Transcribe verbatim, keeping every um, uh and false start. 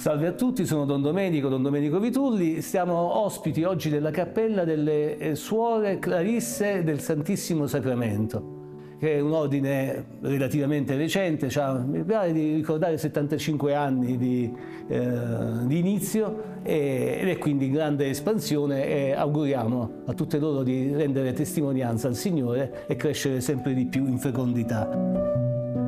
Salve a tutti, sono Don Domenico, Don Domenico Vitulli. Siamo ospiti oggi della cappella delle Suore Clarisse del Santissimo Sacramento, che è un ordine relativamente recente, cioè, mi pare di ricordare settantacinque anni di, eh, di inizio e, ed è quindi in grande espansione, e auguriamo a tutte loro di rendere testimonianza al Signore e crescere sempre di più in fecondità.